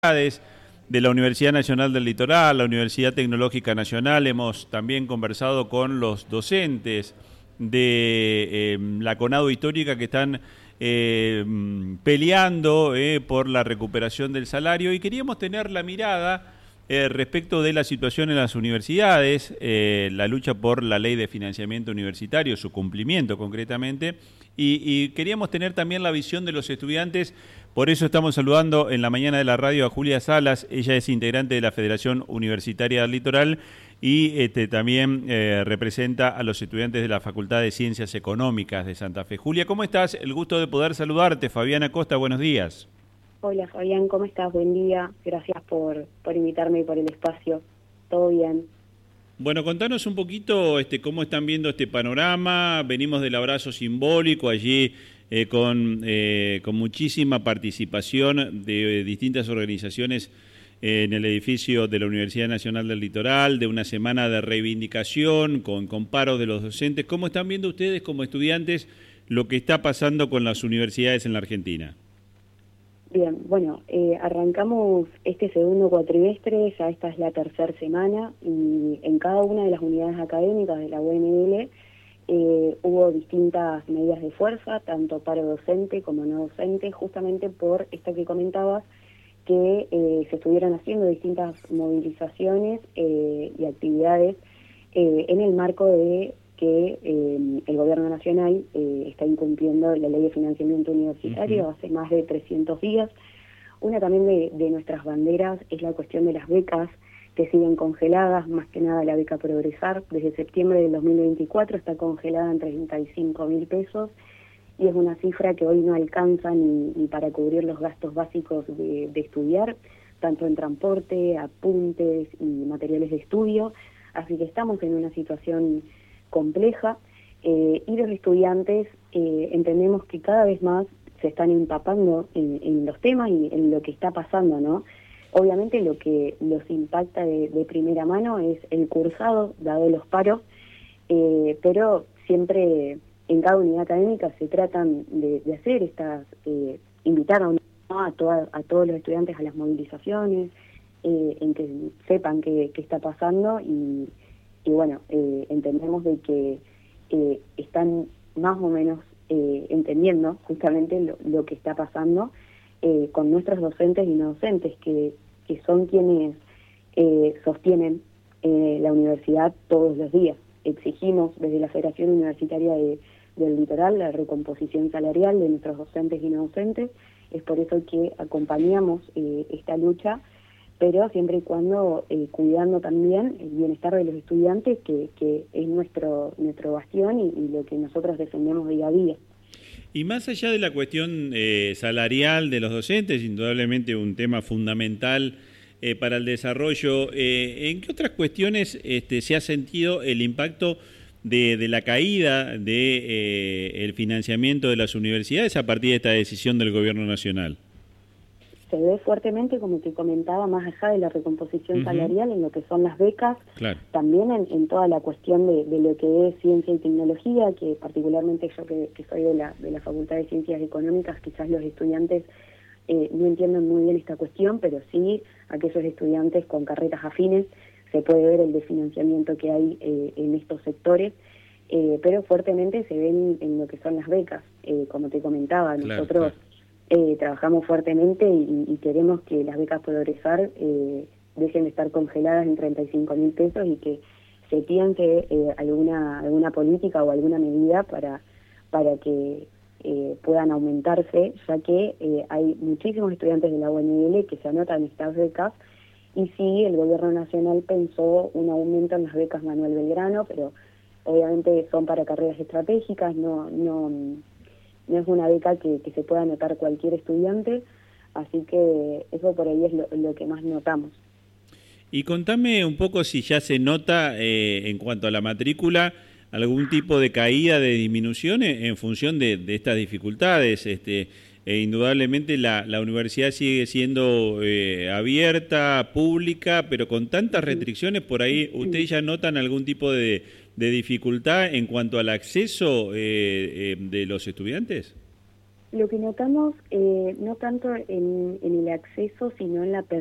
de la Universidad Nacional del Litoral, la Universidad Tecnológica Nacional. Hemos también conversado con los docentes de la CONADO Histórica que están peleando por la recuperación del salario, y queríamos tener la mirada respecto de la situación en las universidades, la lucha por la ley de financiamiento universitario, su cumplimiento concretamente, y queríamos tener también la visión de los estudiantes. Por eso estamos saludando en la mañana de la radio a Julia Salas. Ella es integrante de la Federación Universitaria del Litoral y también representa a los estudiantes de la Facultad de Ciencias Económicas de Santa Fe. Julia, ¿cómo estás? El gusto de poder saludarte. Fabiana Costa, buenos días. Hola Fabián, ¿cómo estás? Buen día. Gracias por invitarme y por el espacio. ¿Todo bien? Bueno, contanos un poquito cómo están viendo este panorama. Venimos del abrazo simbólico allí con muchísima participación de distintas organizaciones en el edificio de la Universidad Nacional del Litoral, de una semana de reivindicación con paros de los docentes. ¿Cómo están viendo ustedes como estudiantes lo que está pasando con las universidades en la Argentina? Bien, bueno, arrancamos este segundo cuatrimestre, ya esta es la tercera semana, y en cada una de las unidades académicas de la UNL hubo distintas medidas de fuerza, tanto paro docente como no docente, justamente por esto que comentabas, que se estuvieron haciendo distintas movilizaciones y actividades en el marco de que el Gobierno Nacional está incumpliendo la Ley de Financiamiento Universitario hace más de 300 días. Una también de nuestras banderas es la cuestión de las becas, que siguen congeladas, más que nada la beca Progresar. Desde septiembre del 2024 está congelada en 35.000 pesos, y es una cifra que hoy no alcanza ni para cubrir los gastos básicos de estudiar, tanto en transporte, apuntes y materiales de estudio. Así que estamos en una situación compleja, y los estudiantes entendemos que cada vez más se están empapando en los temas y en lo que está pasando, ¿no? Obviamente lo que los impacta de primera mano es el cursado, dado los paros, pero siempre en cada unidad académica se tratan de hacer estas, invitar a todos los estudiantes a las movilizaciones, en que sepan qué está pasando, y bueno, entendemos de que están más o menos entendiendo justamente lo que está pasando con nuestros docentes y no docentes, que son quienes sostienen la universidad todos los días. Exigimos desde la Federación Universitaria del Litoral la recomposición salarial de nuestros docentes y no docentes. Es por eso que acompañamos esta lucha, pero siempre y cuando cuidando también el bienestar de los estudiantes, que es nuestro bastión y lo que nosotros defendemos día a día. Y más allá de la cuestión salarial de los docentes, indudablemente un tema fundamental para el desarrollo, ¿en qué otras cuestiones se ha sentido el impacto de la caída el financiamiento de las universidades a partir de esta decisión del Gobierno Nacional? Se ve fuertemente, como te comentaba, más allá de la recomposición salarial, en lo que son las becas, claro. También en toda la cuestión de lo que es ciencia y tecnología, que particularmente yo que soy de la Facultad de Ciencias Económicas, quizás los estudiantes no entienden muy bien esta cuestión, pero sí aquellos estudiantes con carreras afines se puede ver el desfinanciamiento que hay en estos sectores, pero fuertemente se ven en lo que son las becas, como te comentaba, claro, nosotros... Claro. Trabajamos fuertemente y queremos que las becas Progresar dejen de estar congeladas en 35.000 pesos y que se piense alguna política o alguna medida para que puedan aumentarse, ya que hay muchísimos estudiantes de la UNL que se anotan en estas becas, y sí, el Gobierno Nacional pensó un aumento en las becas Manuel Belgrano, pero obviamente son para carreras estratégicas, no es una beca que se pueda anotar cualquier estudiante, así que eso por ahí es lo que más notamos. Y contame un poco si ya se nota en cuanto a la matrícula algún tipo de caída, de disminución en función de estas dificultades. Indudablemente la universidad sigue siendo abierta, pública, pero con tantas restricciones, por ahí ¿ustedes ya notan algún tipo de dificultad en cuanto al acceso de los estudiantes? Lo que notamos, no tanto en el acceso, sino en la